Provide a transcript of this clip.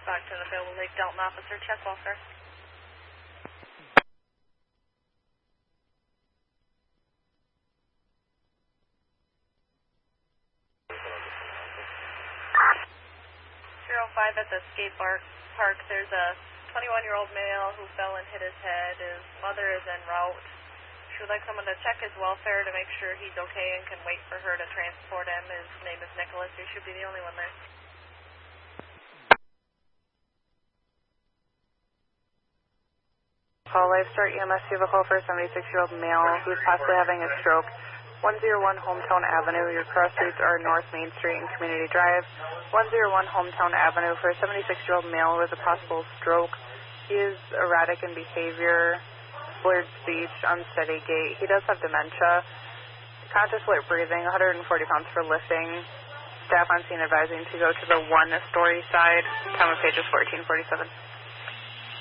Stockton available Lake Delton officer, check welfare. Five at the skate park. There's a 21-year-old male who fell and hit his head. His mother is en route. She would like someone to check his welfare to make sure he's okay and can wait for her to transport him. His name is Nicholas. He should be the only one there. Call LifeStart EMS. You have a call for a 76-year-old male who's possibly having a stroke. 101 Hometown Avenue. Your cross streets are North Main Street and Community Drive. 101 Hometown Avenue for a 76-year-old male with a possible stroke. He is erratic in behavior, slurred speech, unsteady gait. He does have dementia. Conscious light breathing, 140 pounds for lifting. Staff on scene advising to go to the one-story side. Time of page is 1447.